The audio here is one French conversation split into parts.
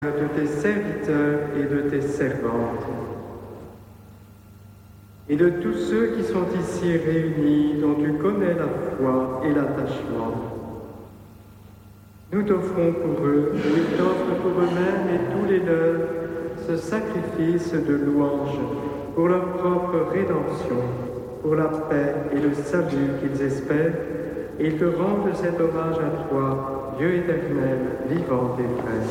de tes serviteurs et de tes servantes, et de tous ceux qui sont ici réunis, dont tu connais la foi et l'attachement. Nous t'offrons pour eux, ou ils t'offrent pour eux-mêmes et tous les leurs, ce sacrifice de louange pour leur propre rédemption, pour la paix et le salut qu'ils espèrent, et ils te rendent cet hommage à toi, Dieu éternel, vivant et vrai.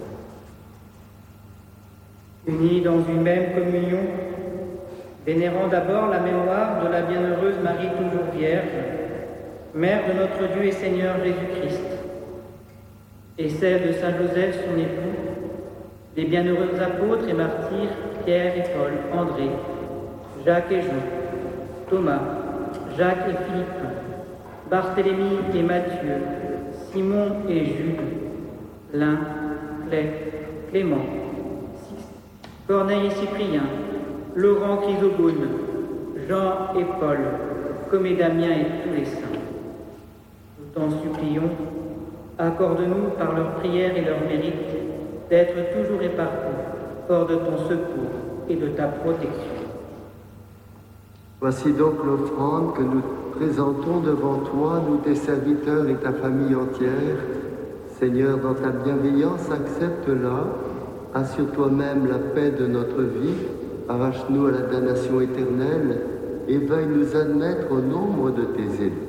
Unis dans une même communion, vénérant d'abord la mémoire de la bienheureuse Marie toujours Vierge, Mère de notre Dieu et Seigneur Jésus-Christ, et celle de Saint Joseph, son époux, des bienheureux apôtres et martyrs Pierre et Paul, André, Jacques et Jean, Thomas, Jacques et Philippe, Barthélemy et Matthieu, Simon et Jude, Lin, Clay, Clément, Corneille et Cyprien, Laurent Chrysogone, Jean et Paul, comme et Damien et tous les saints. Nous t'en supplions, accorde-nous par leurs prières et leurs mérites d'être toujours et partout hors de ton secours et de ta protection. Voici donc l'offrande que nous présentons devant toi, nous tes serviteurs et ta famille entière. Seigneur, dans ta bienveillance, accepte-la. Assure toi-même la paix de notre vie, arrache-nous à la damnation éternelle et veuille nous admettre au nombre de tes élus.